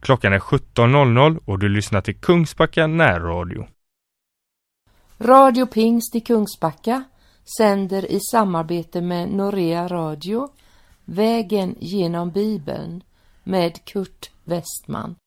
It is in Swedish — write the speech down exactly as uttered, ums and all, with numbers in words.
Klockan är sjutton noll noll och du lyssnar till Kungsbacka närradio. Radio Pingst i Kungsbacka sänder i samarbete med Norea Radio Vägen genom Bibeln med Kurt Westman.